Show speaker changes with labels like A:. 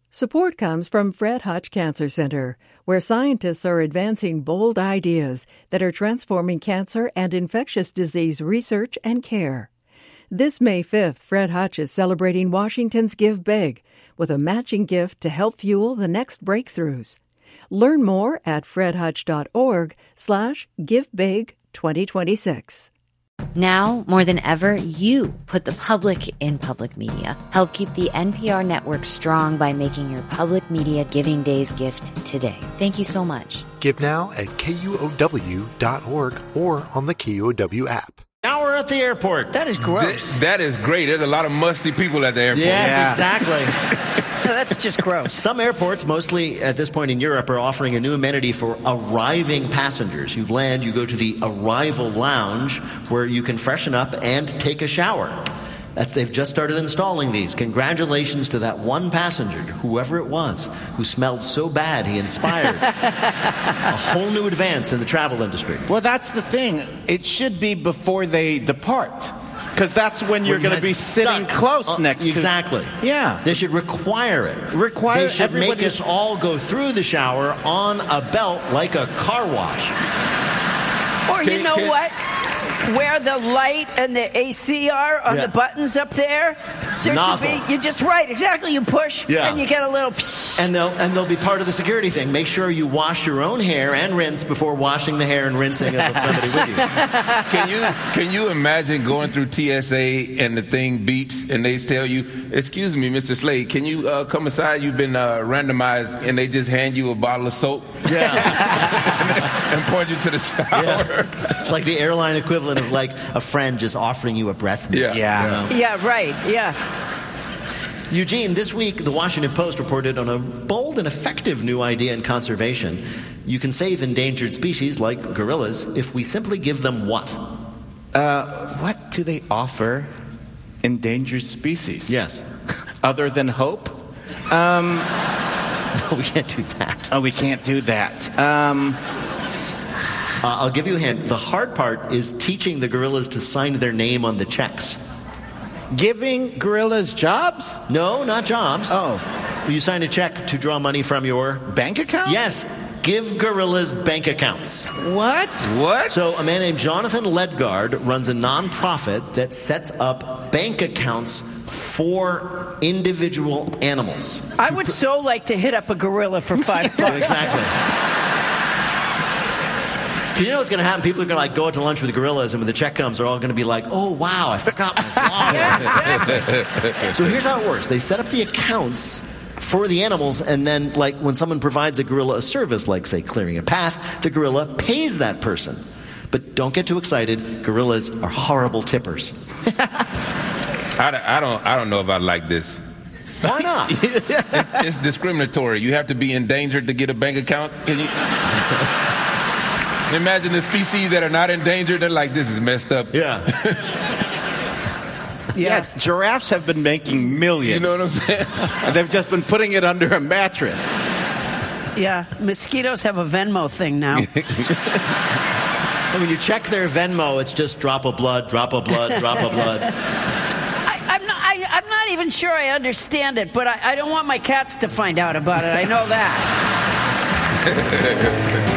A: Support comes from Fred Hutch Cancer Center, where scientists are advancing bold ideas that are transforming cancer and infectious disease research and care. This May 5th, Fred Hutch is celebrating Washington's Give Big with a matching gift to help fuel the next breakthroughs. Learn more at fredhutch.org/givebig2026.
B: Now, more than ever, you put the public in public media. Help keep the NPR network strong by making your public media Giving Days gift today. Thank you so much.
C: Give now at KUOW.org or on the KUOW app.
D: Now we're at the airport.
E: That is gross.
F: That is great. There's a lot of musty people at the airport.
D: Yes, exactly.
E: No, that's just gross.
D: Some airports, mostly at this point in Europe, are offering a new amenity for arriving passengers. You land, you go to the arrival lounge where you can freshen up and take a shower. They've just started installing these. Congratulations to that one passenger, whoever it was, who smelled so bad he inspired a whole new advance in the travel industry.
G: Well, that's the thing. It should be before they depart, because that's when you're going to be sitting close next to...
D: Exactly.
G: Yeah.
D: They should require it. They should make us all go through the shower on a belt like a car wash.
E: Or you know what? Where the light and the AC are on the buttons up there. There
D: Nozzle.
E: should be. You're just right. Exactly. You push and you get a little.
D: And they'll be part of the security thing. Make sure you wash your own hair and rinse before washing the hair and rinsing of somebody with you.
F: Can you imagine going through TSA and the thing beeps and they tell you, "Excuse me, Mr. Slade, can you come aside? You've been randomized," and they just hand you a bottle of soap.
D: Yeah.
F: and point you to the shower.
D: Yeah. It's like the airline equivalent of like a friend just offering you a breath mint.
E: Yeah, right. Yeah.
D: Eugene, this week the Washington Post reported on a bold and effective new idea in conservation. You can save endangered species like gorillas if we simply give them what?
G: What do they offer endangered species?
D: Yes.
G: Other than hope?
D: No, we can't do that.
G: Oh, we can't do that.
D: I'll give you a hint. The hard part is teaching the gorillas to sign their name on the checks.
G: Giving gorillas jobs?
D: No, not jobs.
G: Oh.
D: You sign a check to draw money from your...
G: bank account?
D: Yes. Give gorillas bank accounts.
G: What?
D: So a man named Jonathan Ledgard runs a nonprofit that sets up bank accounts for individual animals.
E: I would so like to hit up a gorilla for $5.
D: Exactly. You know what's going to happen? People are going to like go out to lunch with the gorillas, and when the check comes, they're all going to be like, "Oh wow, I forgot my wallet."
E: Exactly.
D: So here's how it works: they set up the accounts for the animals, and then like when someone provides a gorilla a service, like say clearing a path, the gorilla pays that person. But don't get too excited. Gorillas are horrible tippers.
F: I don't know if I like this.
D: Why not?
F: It's discriminatory. You have to be endangered to get a bank account. Can you imagine the species that are not endangered? They're like, this is messed up.
D: Yeah.
G: Yeah, giraffes have been making millions.
F: You know what I'm saying?
G: And they've just been putting it under a mattress.
E: Yeah, mosquitoes have a Venmo thing now.
D: And when you check their Venmo, it's just drop of blood, drop of blood, drop of blood.
E: I'm not even sure I understand it, but I don't want my cats to find out about it. I know that.